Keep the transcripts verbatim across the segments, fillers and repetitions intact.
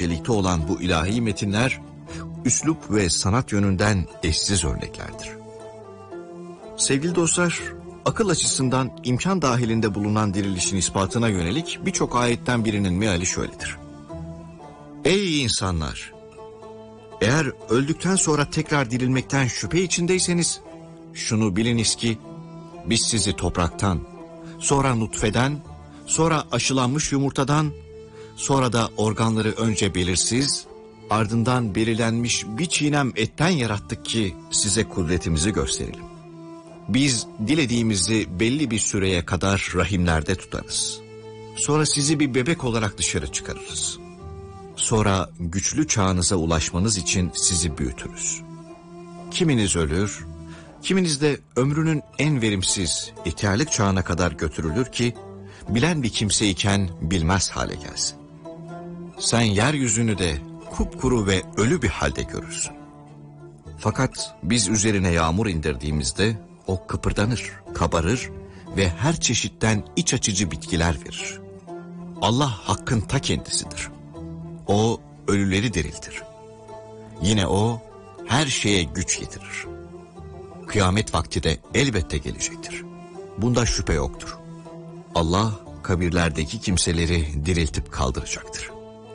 incelikte olan bu ilahi metinler, üslup ve sanat yönünden eşsiz örneklerdir. Sevgili dostlar, akıl açısından imkan dahilinde bulunan dirilişin ispatına yönelik birçok ayetten birinin meali şöyledir. Ey insanlar! Eğer öldükten sonra tekrar dirilmekten şüphe içindeyseniz, şunu biliniz ki, biz sizi topraktan, sonra nutfeden, sonra aşılanmış yumurtadan, sonra da organları önce belirsiz, ardından belirlenmiş bir çiğnem etten yarattık ki size kudretimizi gösterelim. Biz dilediğimizi belli bir süreye kadar rahimlerde tutarız. Sonra sizi bir bebek olarak dışarı çıkarırız. Sonra güçlü çağınıza ulaşmanız için sizi büyütürüz. Kiminiz ölür, kiminiz de ömrünün en verimsiz, ihtiyarlık çağına kadar götürülür ki, bilen bir kimseyken bilmez hale gelsin. Sen yeryüzünü de kupkuru ve ölü bir halde görürsün. Fakat biz üzerine yağmur indirdiğimizde o kıpırdanır, kabarır ve her çeşitten iç açıcı bitkiler verir. Allah hakkın ta kendisidir. O ölüleri diriltir. Yine o her şeye güç getirir. Kıyamet vakti de elbette gelecektir. Bunda şüphe yoktur. Allah kabirlerdeki kimseleri diriltip kaldıracaktır.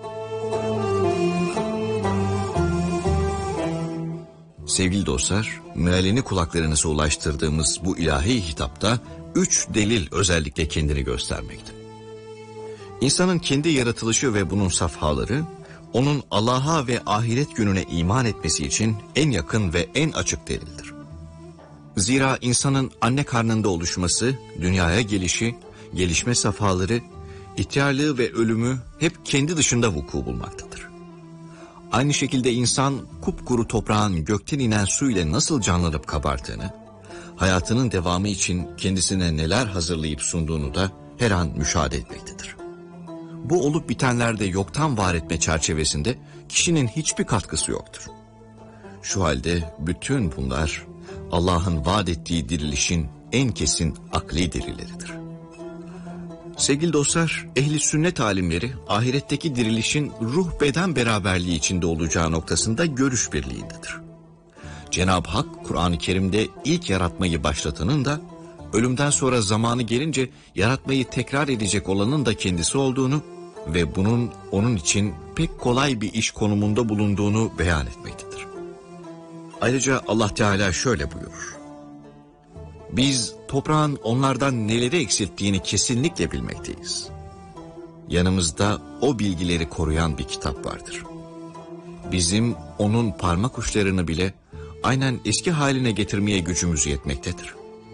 Sevgili dostlar, mealini kulaklarınıza ulaştırdığımız bu ilahi hitapta üç delil özellikle kendini göstermekte. İnsanın kendi yaratılışı ve bunun safhaları, onun Allah'a ve ahiret gününe iman etmesi için en yakın ve en açık delildir. Zira insanın anne karnında oluşması, dünyaya gelişi, gelişme safhaları, ihtiyarlığı ve ölümü hep kendi dışında vuku bulmaktadır. Aynı şekilde insan kupkuru toprağın gökten inen su ile nasıl canlanıp kabardığını, hayatının devamı için kendisine neler hazırlayıp sunduğunu da her an müşahede etmektedir. Bu olup bitenlerde yoktan var etme çerçevesinde kişinin hiçbir katkısı yoktur. Şu halde bütün bunlar Allah'ın vaat ettiği dirilişin en kesin akli delilleridir. Sevgili dostlar, ehli sünnet alimleri ahiretteki dirilişin ruh beden beraberliği içinde olacağı noktasında görüş birliğindedir. Cenab-ı Hak Kur'an-ı Kerim'de ilk yaratmayı başlatanın da ölümden sonra zamanı gelince yaratmayı tekrar edecek olanın da kendisi olduğunu ve bunun onun için pek kolay bir iş konumunda bulunduğunu beyan etmektedir. Ayrıca Allah Teala şöyle buyurur. Biz toprağın onlardan neleri eksilttiğini kesinlikle bilmekteyiz. Yanımızda o bilgileri koruyan bir kitap vardır. Bizim onun parmak uçlarını bile aynen eski haline getirmeye gücümüz yetmektedir.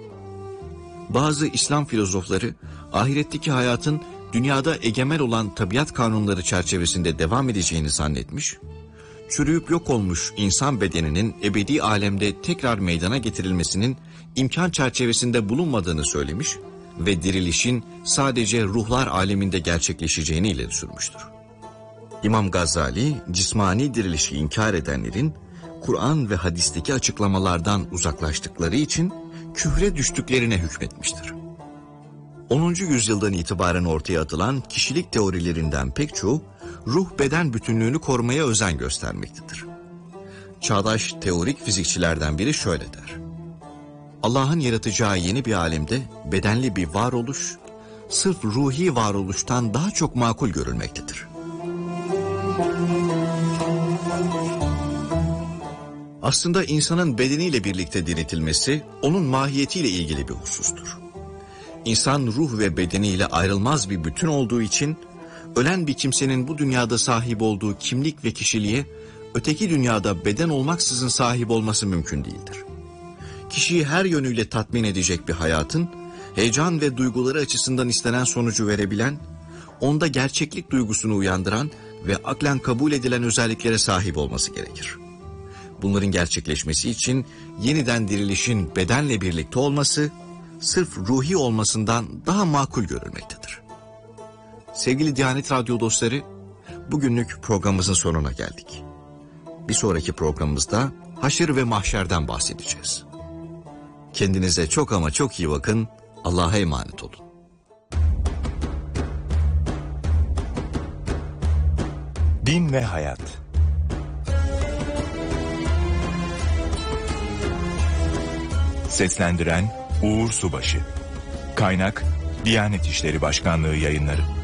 Bazı İslam filozofları ahiretteki hayatın dünyada egemen olan tabiat kanunları çerçevesinde devam edeceğini zannetmiş, çürüyüp yok olmuş insan bedeninin ebedi alemde tekrar meydana getirilmesinin imkan çerçevesinde bulunmadığını söylemiş ve dirilişin sadece ruhlar aleminde gerçekleşeceğini ileri sürmüştür. İmam Gazali, cismani dirilişi inkar edenlerin Kur'an ve hadisteki açıklamalardan uzaklaştıkları için küfre düştüklerine hükmetmiştir. onuncu yüzyıldan itibaren ortaya atılan kişilik teorilerinden pek çoğu ruh beden bütünlüğünü korumaya özen göstermektedir. Çağdaş teorik fizikçilerden biri şöyle der. Allah'ın yaratacağı yeni bir alemde bedenli bir varoluş, sırf ruhi varoluştan daha çok makul görülmektedir. Aslında insanın bedeniyle birlikte diriltilmesi, onun mahiyetiyle ilgili bir husustur. İnsan ruh ve bedeniyle ayrılmaz bir bütün olduğu için, ölen bir kimsenin bu dünyada sahip olduğu kimlik ve kişiliğe, öteki dünyada beden olmaksızın sahip olması mümkün değildir. Kişiyi her yönüyle tatmin edecek bir hayatın, heyecan ve duyguları açısından istenen sonucu verebilen, onda gerçeklik duygusunu uyandıran ve aklen kabul edilen özelliklere sahip olması gerekir. Bunların gerçekleşmesi için yeniden dirilişin bedenle birlikte olması, sırf ruhi olmasından daha makul görülmektedir. Sevgili Diyanet Radyo dostları, bugünlük programımızın sonuna geldik. Bir sonraki programımızda haşir ve mahşerden bahsedeceğiz. Kendinize çok ama çok iyi bakın, Allah'a emanet olun. Din ve Hayat. Seslendiren Uğur Subaşı. Kaynak Diyanet İşleri Başkanlığı Yayınları.